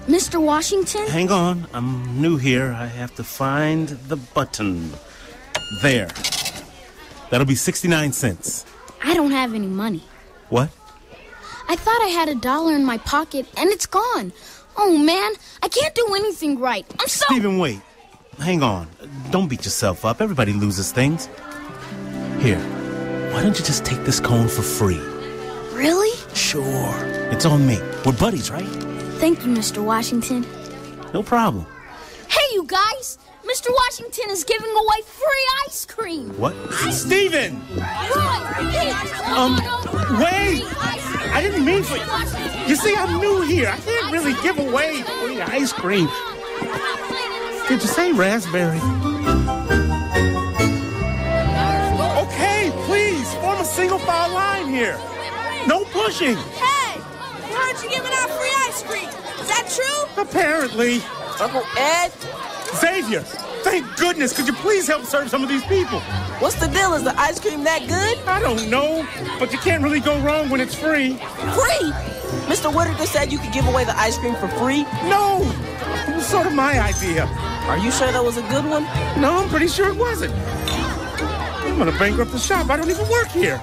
Mr. Washington? Hang on. I'm new here. I have to find the button. There. That'll be 69 cents. I don't have any money. What? I thought I had $1 in my pocket, and it's gone. Oh, man, I can't do anything right. I'm so... Stephen, wait. Hang on. Don't beat yourself up. Everybody loses things. Here. Why don't you just take this cone for free? Really? Sure. It's on me. We're buddies, right? Thank you, Mr. Washington. No problem. Hey, you guys! Mr. Washington is giving away free ice cream. What? Stephen! Wait! I didn't mean for... You see, I'm new here. I can't really give away free ice cream. Did you say raspberry? Okay, please, form a single file line here. No pushing. Hey, we heard you giving out free ice cream. Is that true? Apparently. Uncle Ed? Xavier, thank goodness. Could you please help serve some of these people? What's the deal? Is the ice cream that good? I don't know, but you can't really go wrong when it's free. Free? Mr. Whitaker said you could give away the ice cream for free? No! It was sort of my idea. Are you sure that was a good one? No, I'm pretty sure it wasn't. I'm gonna bankrupt the shop. I don't even work here.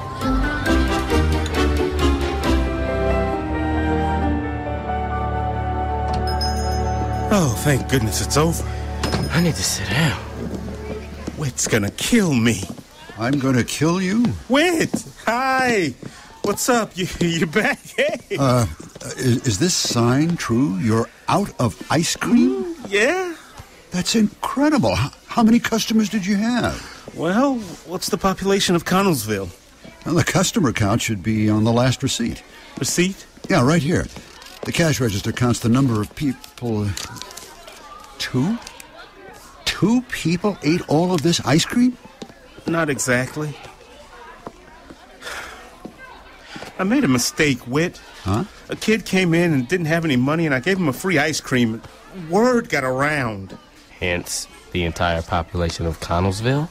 Oh, thank goodness it's over. I need to sit down. Whit's gonna kill me. I'm gonna kill you? Whit! Hi! What's up? You back? Hey! Is this sign true? You're out of ice cream? Yeah? That's incredible. How many customers did you have? Well, what's the population of Connellsville? Well, the customer count should be on the last receipt. Receipt? Yeah, right here. The cash register counts the number of people... Two? 2 people ate all of this ice cream? Not exactly. I made a mistake, Whit. Huh? A kid came in and didn't have any money, and I gave him a free ice cream. Word got around. Hence, the entire population of Connellsville?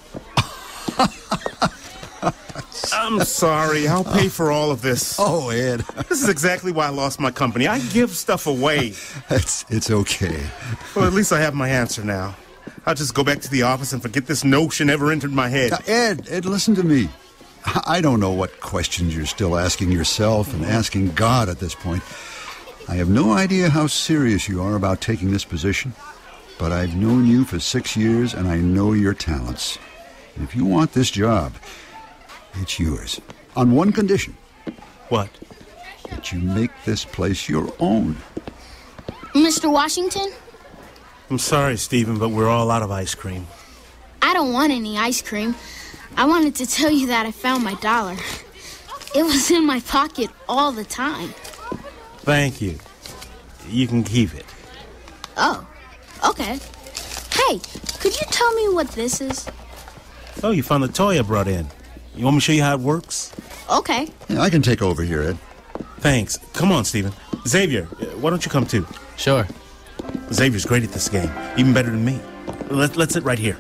I'm sorry. I'll pay for all of this. Oh, Ed. This is exactly why I lost my company. I give stuff away. It's okay. Well, at least I have my answer now. I'll just go back to the office and forget this notion ever entered my head. Now, Ed, listen to me. I don't know what questions you're still asking yourself and asking God at this point. I have no idea how serious you are about taking this position, but I've known you for 6 years and I know your talents. And if you want this job, it's yours. On one condition. What? That you make this place your own. Mr. Washington? I'm sorry, Stephen, but we're all out of ice cream. I don't want any ice cream. I wanted to tell you that I found my $1. It was in my pocket all the time. Thank you. You can keep it. Oh, okay. Hey, could you tell me what this is? Oh, you found the toy I brought in. You want me to show you how it works? Okay. Yeah, I can take over here, Ed. Thanks. Come on, Stephen. Xavier, why don't you come too? Sure. Xavier's great at this game, even better than me. Let's sit right here.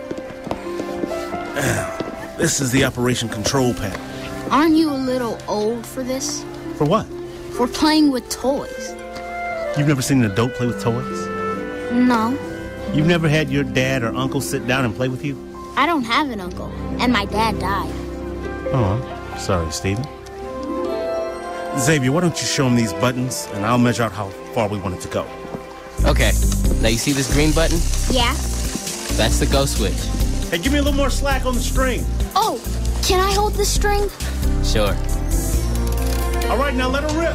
This is the operation control panel. Aren't you a little old for this? For what? For playing with toys. You've never seen an adult play with toys? No. You've never had your dad or uncle sit down and play with you? I don't have an uncle, and my dad died. Oh, I'm sorry, Stephen. Xavier, why don't you show him these buttons, and I'll measure out how far we want it to go. Okay. Now you see this green button? Yeah? That's the go switch. Hey, give me a little more slack on the string. Oh, can I hold the string? Sure. All right, now let her rip.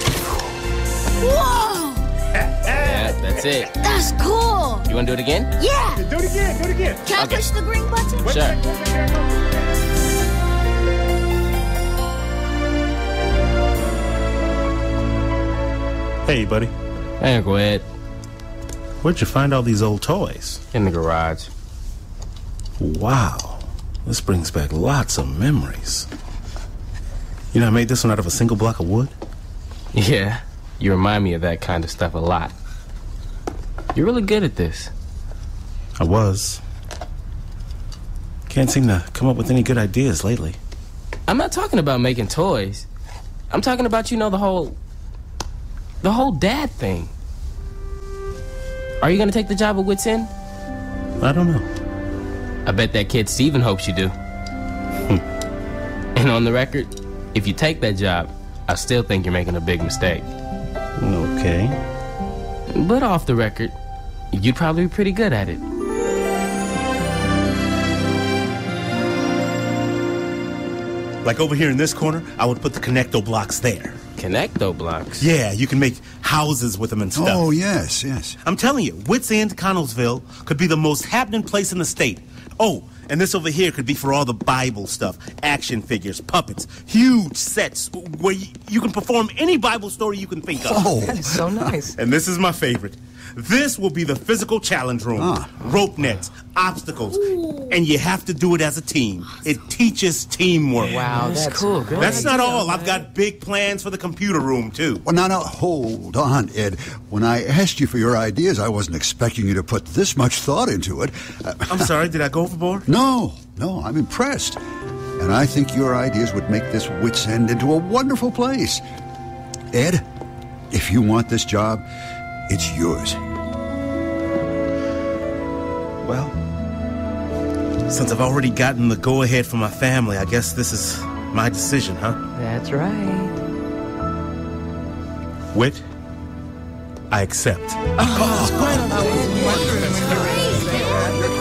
Whoa! Yeah, that's it. That's cool! You want to do it again? Yeah! Do it again, do it again. Can I Okay. push the green button? Sure. Hey, buddy. Hey, Uncle Ed. Where'd you find all these old toys? In the garage. Wow. This brings back lots of memories. You know, I made this one out of a single block of wood. Yeah, you remind me of that kind of stuff a lot. You're really good at this. I was. Can't seem to come up with any good ideas lately. I'm not talking about making toys. I'm talking about, the whole dad thing. Are you gonna take the job at Wits End? I don't know. I bet that kid Steven hopes you do. And on the record, if you take that job, I still think you're making a big mistake. Okay. But off the record, you'd probably be pretty good at it. Like over here in this corner, I would put the connecto blocks there. Connecto blocks? Yeah, you can make houses with them and stuff. Oh, yes, yes. I'm telling you, Wits End, Connellsville could be the most happening place in the state. Oh, and this over here could be for all the Bible stuff. Action figures, puppets, huge sets where you can perform any Bible story you can think of. Oh, That is so nice. And this is my favorite. This will be the physical challenge room. Rope nets, obstacles. And you have to do it as a team. It teaches teamwork. Wow, that's cool. That's not all. I've got big plans for the computer room, too. well, now, hold on, Ed. When I asked you for your ideas, I wasn't expecting you to put this much thought into it. I'm sorry, did I go overboard? No, I'm impressed. And I think your ideas would make this Wits End into a wonderful place. Ed, if you want this job, it's yours. Well, since I've already gotten the go-ahead from my family, I guess this is my decision, huh? That's right. Wit, I accept. Oh, that's great.